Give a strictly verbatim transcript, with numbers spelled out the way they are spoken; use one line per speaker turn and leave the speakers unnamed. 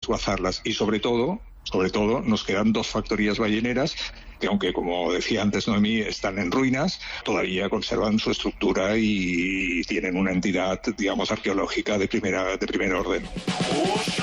desguazarlas. Y sobre todo, sobre todo, nos quedan dos factorías balleneras que, aunque, como decía antes Noemí, están en ruinas, todavía conservan su estructura y tienen una entidad, digamos, arqueológica de primera, de primer orden.